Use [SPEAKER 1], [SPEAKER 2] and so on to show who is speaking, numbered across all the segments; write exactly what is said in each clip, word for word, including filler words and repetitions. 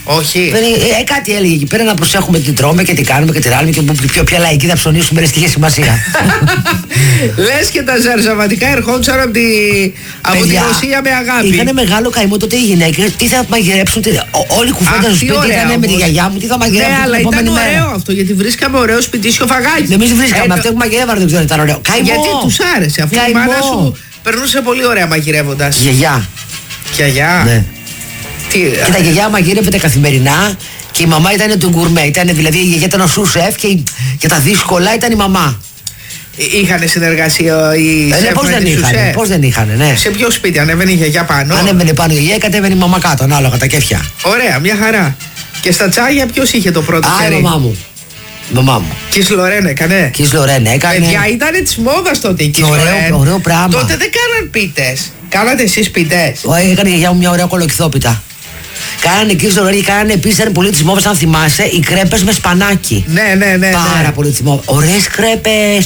[SPEAKER 1] Όχι.
[SPEAKER 2] Δεν, ε, κάτι έλεγε εκεί πέρα να προσέχουμε τι τρώμε και τι κάνουμε και τι ράνουμε και πιο ποια λαϊκή θα ψωνίσουμε, δεν είχε σημασία.
[SPEAKER 1] Λες και τα ζαρζαβατικά ερχόντουσαν από τη, από τη Ρωσία με αγάπη.
[SPEAKER 2] Είχανε μεγάλο καημό τότε οι γυναίκες. Τι θα μαγειρέψουν, τι, όλη η κουβέντα στο σπίτι ήταν με τη γιαγιά μου, τι θα μαγειρέψουν.
[SPEAKER 1] Ναι, αλλά ήταν ωραίο αυτό γιατί βρίσκαμε ωραίο σπιτίσιο φαγάκι.
[SPEAKER 2] Εμείς βρίσκαμε, αυτό που μαγειρεύανε δεν ξέρω αν ήταν ωραίο. Καημό.
[SPEAKER 1] Γιατί τους άρεσε, αφού η μάνα σου περνούσε πολύ ωραία μαγειρεύοντας.
[SPEAKER 2] Γιαγιά.
[SPEAKER 1] Γιαγιά.
[SPEAKER 2] Ναι.
[SPEAKER 1] Τι,
[SPEAKER 2] και τα γιαγιά μαγείρευε καθημερινά και η μαμά ήταν το γκουρμέ. Ήταν, δηλαδή η γιαγιά ήταν ο σου-σεφ και, και τα δύσκολα ήταν η μαμά.
[SPEAKER 1] Είχανε συνεργασία οι
[SPEAKER 2] ε, ναι, πώς δεν είχανε, πώς δεν είχανε, ναι.
[SPEAKER 1] Σε ποιο σπίτι, ανέβαινε η γιαγιά πάνω?
[SPEAKER 2] Ανέβαινε πάνω η γιαγιά, κατέβαινε η μαμά κάτω, ανάλογα τα κέφια.
[SPEAKER 1] Ωραία, μια χαρά. Και στα τσάγια ποιος είχε το πρώτο χέρι?
[SPEAKER 2] Α, η μαμά μου. Μαμά μου.
[SPEAKER 1] Κις Λορέν έκανε.
[SPEAKER 2] Κις Λορέν έκανε.
[SPEAKER 1] Παιδιά, ήτανε της μόδας τότε η Κις
[SPEAKER 2] ωραίο,
[SPEAKER 1] Λορέν.
[SPEAKER 2] Ωραίο πράγμα.
[SPEAKER 1] Τότε δεν κάναν πίτες. Κάνατε εσείς πίτες?
[SPEAKER 2] Όχι, έκανε η γιαγιά μου μια ωραία κολοκυθόπιτα. Κάνανε Κις Λορέν και κάνανε επίσης, ήταν πολύ της μόδας, αν θυμάσαι, οι κρέπες με σπανάκι.
[SPEAKER 1] Ναι, ναι, ναι.
[SPEAKER 2] Πάρα
[SPEAKER 1] ναι.
[SPEAKER 2] πολύ της μόδας. Ωραίες κρέπες.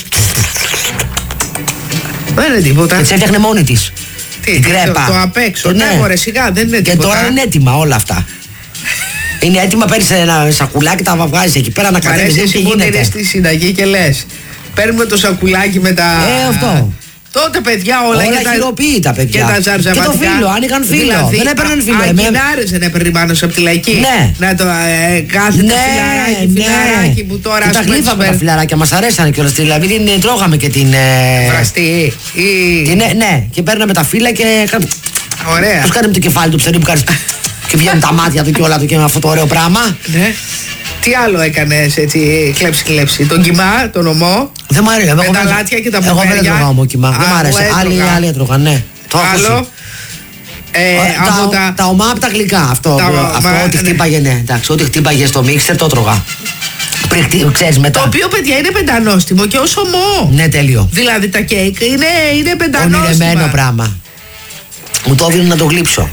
[SPEAKER 1] Δεν είναι τίποτα.
[SPEAKER 2] Και τις έφτιαχνε μόνη της.
[SPEAKER 1] Τι,
[SPEAKER 2] την κρέπα.
[SPEAKER 1] Το, το απ' έξω. Ναι, μωρέ, σιγά, δεν είναι
[SPEAKER 2] και
[SPEAKER 1] τίποτα.
[SPEAKER 2] Και τώρα είναι έτοιμα όλα αυτά. Είναι έτοιμα, παίρνεις ένα σακουλάκι, τα βγάζεις εκεί πέρα να κατέβεις.
[SPEAKER 1] Μ' αρέσει εσύ που είναι στη συνταγή και λες παίρνουμε το σακουλάκι με τα...
[SPEAKER 2] Ε, αυτό.
[SPEAKER 1] Τότε παιδιά όλα,
[SPEAKER 2] όλα
[SPEAKER 1] τα
[SPEAKER 2] χειροποίητα παιδιά.
[SPEAKER 1] Και τα ζαρζαβατικά.
[SPEAKER 2] Και το φίλο, αν είχαν φίλο.
[SPEAKER 1] Δηλαδή,
[SPEAKER 2] δεν έπαιρναν φίλο.
[SPEAKER 1] Αγκινάρες δεν έπαιρνε πάνω από τη λαϊκή.
[SPEAKER 2] Ναι.
[SPEAKER 1] Να το ε, κάθεται
[SPEAKER 2] ναι,
[SPEAKER 1] φιλαράκι,
[SPEAKER 2] ναι.
[SPEAKER 1] φιλαράκι που τώρα...
[SPEAKER 2] Και τα γλύφαμε τα φιλαράκια, μας αρέσανε κιόλας. Δηλαδή την τρώγαμε και την... Ε...
[SPEAKER 1] Βραστή ή...
[SPEAKER 2] Και, ναι, ναι, και παίρναμε τα φύλλα και...
[SPEAKER 1] Ωραία.
[SPEAKER 2] Πώς κάνουμε το κεφάλι του ψερί που κάνεις... και βγαίνουν τα μάτια του και όλα του και με αυτό το ωραίο πράγμα.
[SPEAKER 1] Ναι. Τι άλλο έκανες έτσι, κλέψη κλέψη? Τον κιμά, τον ομό.
[SPEAKER 2] Δεν μ' αρέσει.
[SPEAKER 1] Με τα λάτια και τα μπουκάλια.
[SPEAKER 2] Εγώ δεν έτρωγα ομό κιμά. Δεν μ' άρεσε. Άλλοι, άλλοι έτρωγαν, ναι. Το
[SPEAKER 1] άλλο. Ε,
[SPEAKER 2] τα,
[SPEAKER 1] από τα...
[SPEAKER 2] τα ομά από τα γλυκά. Αυτό,
[SPEAKER 1] τα,
[SPEAKER 2] αυτό
[SPEAKER 1] μα,
[SPEAKER 2] ό,τι χτύπαγε, ναι. Εντάξει, ό,τι χτύπαγε στο μίξερ το έτρωγα. Πριν, ξέρεις, μετά.
[SPEAKER 1] Το οποίο, παιδιά, είναι πεντανόστιμο και ως ομό.
[SPEAKER 2] Ναι, τέλειο.
[SPEAKER 1] Δηλαδή τα κέικ είναι, είναι πεντανόστιμα.
[SPEAKER 2] Ονειρεμένο πράγμα. Μου το έδινε να το γλύψω.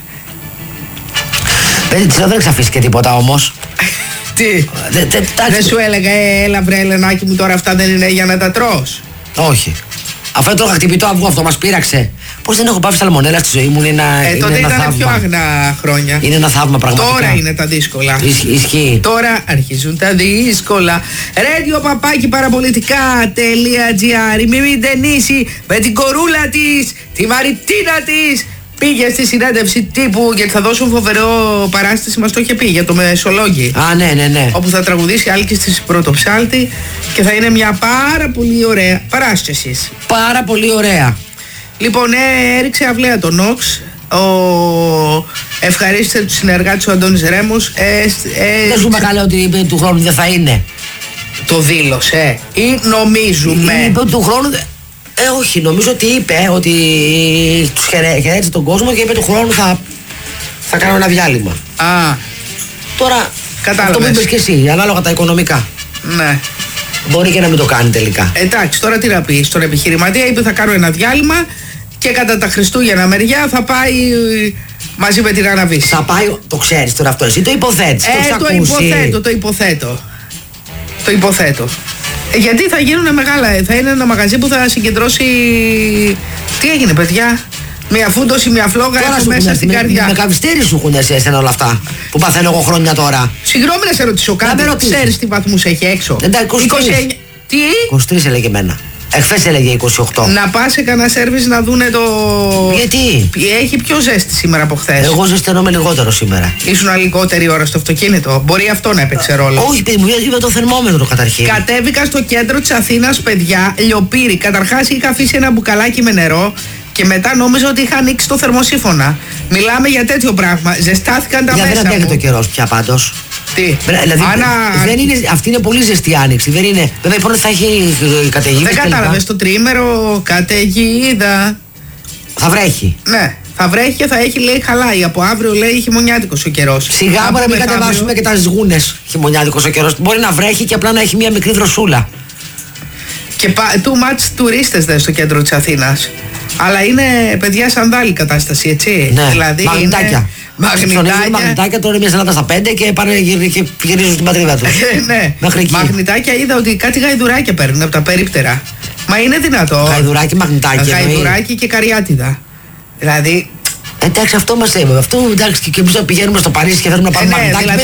[SPEAKER 2] Δεν ξέρω, δεν έχεις αφήσει και τίποτα όμως.
[SPEAKER 1] Τι,
[SPEAKER 2] δεν δε,
[SPEAKER 1] δε σου έλεγα, ε, έλα βρε Ελενάκη μου, τώρα αυτά δεν είναι για να τα τρως?
[SPEAKER 2] Όχι. Αφού έτρωγα χτυπητό αυγό, αυτό μας πείραξε. Πώς δεν έχω πάθει σαλμονέλα στη ζωή μου, είναι ένα,
[SPEAKER 1] ε,
[SPEAKER 2] είναι
[SPEAKER 1] τότε
[SPEAKER 2] ένα
[SPEAKER 1] ήταν
[SPEAKER 2] θαύμα.
[SPEAKER 1] πιο αγνά χρόνια.
[SPEAKER 2] Είναι ένα θαύμα πραγματικά.
[SPEAKER 1] Τώρα είναι τα δύσκολα.
[SPEAKER 2] Ισ, ισχύει.
[SPEAKER 1] Τώρα αρχίζουν τα δύσκολα. Radio παπάκι παραπολιτικά.gr. Η Μιμή Ντενίση με την κορούλα της, τη Μαριτίνα της, πήγε στη συνέντευξη τύπου γιατί θα δώσουν φοβερό παράσταση, μας το είχε πει, για το Μεσολόγγι.
[SPEAKER 2] Α, ναι, ναι, ναι.
[SPEAKER 1] Όπου θα τραγουδήσει Άλκης της Πρωτοψάλτη και θα είναι μια πάρα πολύ ωραία παράσταση.
[SPEAKER 2] Πάρα πολύ ωραία.
[SPEAKER 1] Λοιπόν, ε, έριξε αυλαία τον Νόξ. Ο ευχαρίστησε του συνεργάτη ο Αντώνης Ρέμος. Ε, ε,
[SPEAKER 2] δεν σου είπα καλά ότι του χρόνου δεν θα είναι.
[SPEAKER 1] Το δήλωσε ή νομίζουμε?
[SPEAKER 2] Είπε του χρόνου. Ε, όχι, νομίζω ότι είπε ότι τους χαιρέτησε τον κόσμο και είπε του χρόνου θα, θα κάνω ένα διάλειμμα.
[SPEAKER 1] Α,
[SPEAKER 2] τώρα,
[SPEAKER 1] κατάλαβες.
[SPEAKER 2] αυτό που είπες και εσύ, ανάλογα τα οικονομικά.
[SPEAKER 1] Ναι.
[SPEAKER 2] Μπορεί και να μην το κάνει τελικά.
[SPEAKER 1] Εντάξει, τώρα τι να πει στον επιχειρηματία, είπε θα κάνω ένα διάλειμμα και κατά τα Χριστούγεννα μεριά θα πάει μαζί με την Αναβίση.
[SPEAKER 2] Θα πάει, το ξέρεις τώρα αυτό, εσύ το υποθέτεις.
[SPEAKER 1] Ε, το, το υποθέτω, το υποθέτω. Το υποθέτω. Ε, γιατί θα γίνουν μεγάλα, θα είναι ένα μαγαζί που θα συγκεντρώσει. Τι έγινε, παιδιά? Μια φούντωση, μια φλόγα έχω μέσα στην
[SPEAKER 2] με,
[SPEAKER 1] καρδιά.
[SPEAKER 2] Με καυστήρι σου έχουν εσένα όλα αυτά που παθαίνω εγώ χρόνια τώρα.
[SPEAKER 1] Συγγνώμη να σε ρωτήσω κάτι. Ξέρεις τι βαθμούς έχει έξω?
[SPEAKER 2] Εντάξει, είκοσι τρεις.
[SPEAKER 1] είκοσι εννιά. Τι?
[SPEAKER 2] είκοσι τρεις έλεγε εμένα. Εχθές έλεγε είκοσι οκτώ.
[SPEAKER 1] Να πας σε κανένα σέρβις να δούνε το.
[SPEAKER 2] Γιατί?
[SPEAKER 1] Έχει πιο ζέστη σήμερα από χθες.
[SPEAKER 2] Εγώ ζεσθενόμαι λιγότερο σήμερα.
[SPEAKER 1] Ήσουν λιγότερη ώρα στο αυτοκίνητο. Μπορεί αυτό να έπαιξε ρόλο.
[SPEAKER 2] Όχι, παιδί μου, είδα το θερμόμετρο καταρχήν.
[SPEAKER 1] Κατέβηκα στο κέντρο της Αθήνας, παιδιά, λιοπύρι. Καταρχάς είχα αφήσει ένα μπουκαλάκι με νερό και μετά νόμιζα ότι είχα ανοίξει το θερμοσύφωνα. Μιλάμε για τέτοιο πράγμα. Ζεστάθηκαν τα
[SPEAKER 2] για
[SPEAKER 1] μέσα.
[SPEAKER 2] Δεν αντέχει το καιρός πια πάντως.
[SPEAKER 1] Τι?
[SPEAKER 2] Δηλαδή,
[SPEAKER 1] Άνα...
[SPEAKER 2] δεν είναι, αυτή είναι πολύ ζεστή άνοιξη. Δεν είναι. Βέβαια, πρώτα θα έχει καταιγίδα.
[SPEAKER 1] Δεν κατάλαβες το τρίμερο, καταιγίδα.
[SPEAKER 2] Θα βρέχει.
[SPEAKER 1] Ναι. Θα βρέχει και θα έχει, λέει, χαλάει. Από αύριο, λέει, χειμωνιάτικος ο καιρός.
[SPEAKER 2] Σιγά μπορεί να μην κατεβάσουμε και τα σγούνες. Χειμωνιάτικος ο καιρός. Μπορεί να βρέχει και απλά να έχει μια μικρή δροσούλα.
[SPEAKER 1] Και too much τουρίστες δε στο κέντρο της Αθήνας. Αλλά είναι, παιδιά, σανδάλη κατάσταση, έτσι.
[SPEAKER 2] Ναι.
[SPEAKER 1] Δηλαδή
[SPEAKER 2] μαγνητάκια.
[SPEAKER 1] Είναι... Μαγνητάκια.
[SPEAKER 2] Μαγνητάκια, τώρα μια σελάτα στα πέντε και πάνε και γυρίζουν στην πατρίδα του.
[SPEAKER 1] Ναι.
[SPEAKER 2] Μέχρι εκεί.
[SPEAKER 1] Μαγνητάκια, είδα ότι κάτι γαϊδουράκια παίρνουν από τα περίπτερα. Μα είναι δυνατό.
[SPEAKER 2] Γαϊδουράκι, μαγνητάκια.
[SPEAKER 1] Γαϊδουράκι και καριάτιδα. Δηλαδή.
[SPEAKER 2] Εντάξει, αυτό μας έμεινε. Αυτό εντάξει, και εμείς πηγαίνουμε στο Παρίσι και θέλουμε να πάμε
[SPEAKER 1] ε, ναι,
[SPEAKER 2] μαγνητάκι.
[SPEAKER 1] Δηλαδή